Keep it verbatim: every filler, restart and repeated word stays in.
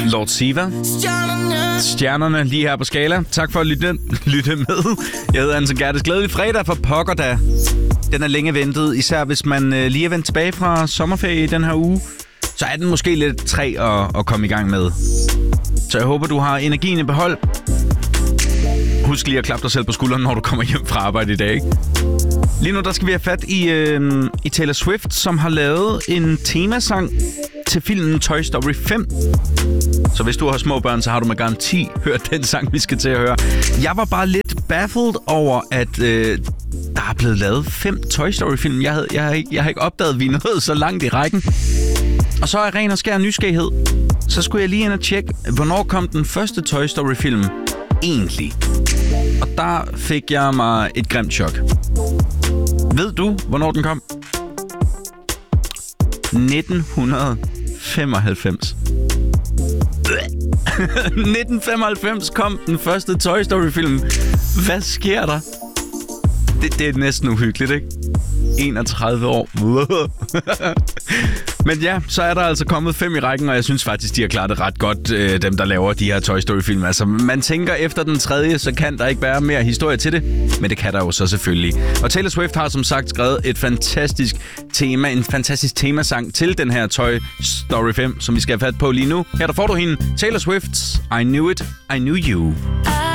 Lord Siva. Stjernerne lige her på Skala. Tak for at lytte, lytte med. Jeg hedder Anton Gerdes. Glædelig fredag for pokker da. Den er længe ventet, især hvis man øh, lige er vendt tilbage fra sommerferie i den her uge. Så er den måske lidt træ at, at komme i gang med. Så jeg håber, du har energien i behold. Husk lige at klappe dig selv på skulderen, når du kommer hjem fra arbejde i dag. Ikke? Lige nu der skal vi have fat i, øh, i Taylor Swift, som har lavet en temasang til filmen Toy Story fem. Så hvis du har små børn, så har du med garanti hørt den sang, vi skal til at høre. Jeg var bare lidt baffled over, at øh, der er blevet lavet fem Toy Story-film. Jeg, havde, jeg, har ikke, jeg har ikke opdaget, at vi nåede så langt i rækken. Og så er ren og skær nysgerrighed. Så skulle jeg lige ind og tjekke, hvornår kom den første Toy Story-film egentlig? Og der fik jeg mig et grimt chok. Ved du, hvornår den kom? nitten femoghalvfems. nitten femoghalvfems kom den første Toy Story-film. Hvad sker der? Det, det er næsten uhyggeligt, ikke? enogtredive år. Men ja, så er der altså kommet fem i rækken, og jeg synes faktisk, de har klaret det ret godt, øh, dem der laver de her Toy Story-film. Altså, man tænker efter den tredje, så kan der ikke være mere historie til det, men det kan der jo så selvfølgelig. Og Taylor Swift har som sagt skrevet et fantastisk tema, en fantastisk temasang til den her Toy Story fem, som vi skal have fat på lige nu. Her der får du hende, Taylor Swift's I Knew It, I Knew You.